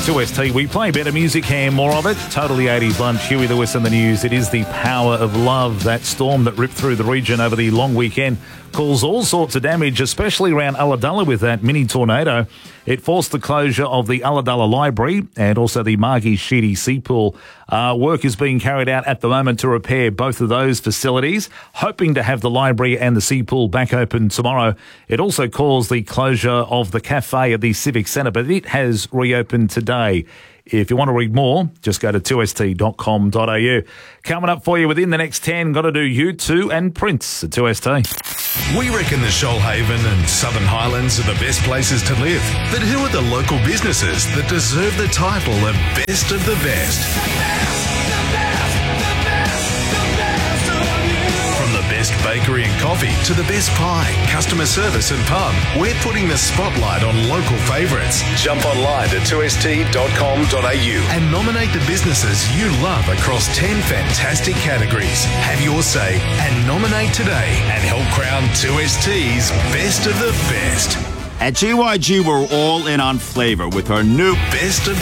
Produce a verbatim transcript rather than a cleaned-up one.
two S T, we play better music and more of it. Totally eighties lunch, Huey Lewis and the News. It is the power of love. That storm that ripped through the region over the long weekend caused all sorts of damage, especially around Ulladulla with that mini tornado. It forced the closure of the Ulladulla Library and also the Margie Sheedy Sea Pool. Uh, work is being carried out at the moment to repair both of those facilities, hoping to have the library and the sea pool back open tomorrow. It also caused the closure of the cafe at the Civic Centre, but it has reopened today. If you want to read more, just go to two s t dot com dot a u. Coming up for you within the next ten, got to do U two and Prince at two S T. We reckon the Shoalhaven and Southern Highlands are the best places to live. But who are the local businesses that deserve the title of Best of the Best? From the best bakery and coffee to the best pie, customer service and pub, we're putting the spotlight on local favourites. Jump online to two s t dot com dot a u and nominate the businesses you love across ten fantastic categories. Have your say and nominate today and help crown two S T's Best of the Best. At G Y G, we're all in on flavour with our new Best of